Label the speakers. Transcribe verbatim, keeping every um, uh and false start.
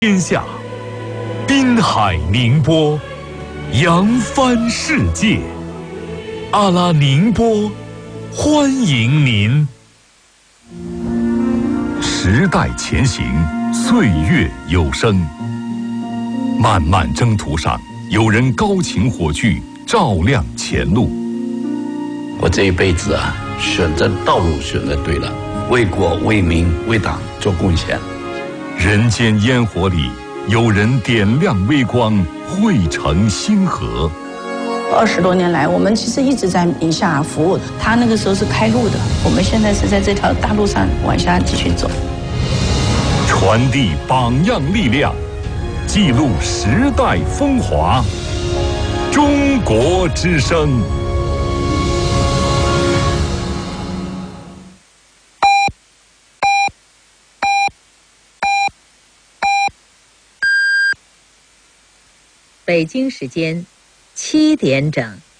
Speaker 1: 天下，滨海宁波，扬帆世界。阿拉宁波，欢迎您。时代前行，岁月有声。漫漫征途上，有人高擎火炬，照亮前路。
Speaker 2: 我这一辈子啊，选择道路选择对了，为国为民为党做贡献。
Speaker 1: 人间烟火里，有人点亮微光，汇成星河。
Speaker 3: 二十多年来，我们其实一直在宁夏服务。他那个时候是开路的，我们现在是在这条大路上往下继续走。
Speaker 1: 传递榜样力量，记录时代风华。中国之声。
Speaker 4: 北京时间七点整。